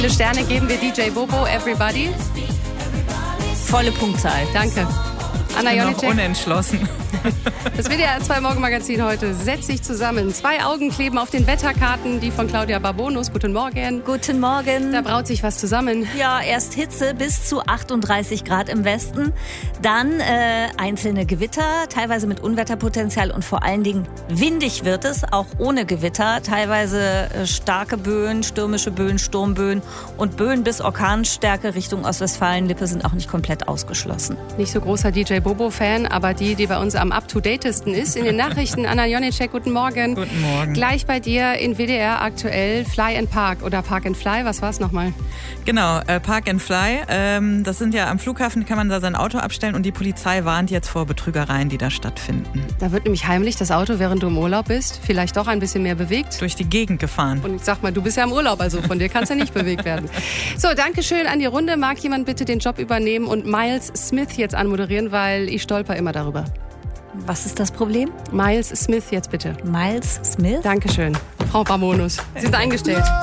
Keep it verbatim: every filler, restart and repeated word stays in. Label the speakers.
Speaker 1: Viele Sterne geben wir D J Bobo, Everybody.
Speaker 2: Volle Punktzahl.
Speaker 1: Danke. Anna
Speaker 3: Ich bin noch
Speaker 1: Jonicek.
Speaker 3: unentschlossen.
Speaker 1: Das W D R zwei Morgenmagazin heute setzt sich zusammen. Zwei Augen kleben auf den Wetterkarten, die von Claudia Barbonus. Guten Morgen.
Speaker 2: Guten Morgen.
Speaker 1: Da braut sich was zusammen.
Speaker 2: Ja, erst Hitze bis zu achtunddreißig Grad im Westen, dann äh, einzelne Gewitter, teilweise mit Unwetterpotenzial und vor allen Dingen windig wird es, auch ohne Gewitter, teilweise äh, starke Böen, stürmische Böen, Sturmböen und Böen bis Orkanstärke Richtung Ostwestfalen-Lippe sind auch nicht komplett ausgeschlossen.
Speaker 1: Nicht so großer D J Bobo-Fan, aber die, die bei uns am up-to-datesten ist. In den Nachrichten, Anna Jonicek, guten Morgen.
Speaker 3: Guten Morgen.
Speaker 1: Gleich bei dir in W D R aktuell Fly and Park oder Park and Fly. Was war es nochmal?
Speaker 3: Genau, äh, Park and Fly. Ähm, das sind ja am Flughafen, kann man da sein Auto abstellen und die Polizei warnt jetzt vor Betrügereien, die da stattfinden.
Speaker 1: Da wird nämlich heimlich das Auto, während du im Urlaub bist, vielleicht doch ein bisschen mehr bewegt.
Speaker 3: Durch die Gegend gefahren.
Speaker 1: Und ich sag mal, du bist ja im Urlaub, also von dir kann es ja nicht bewegt werden. So, danke schön an die Runde. Mag jemand bitte den Job übernehmen und Miles Smith jetzt anmoderieren, weil ich stolper immer darüber.
Speaker 2: Was ist das Problem?
Speaker 1: Miles Smith jetzt bitte.
Speaker 2: Miles Smith?
Speaker 1: Dankeschön. Frau Barbonus, Sie sind eingestellt.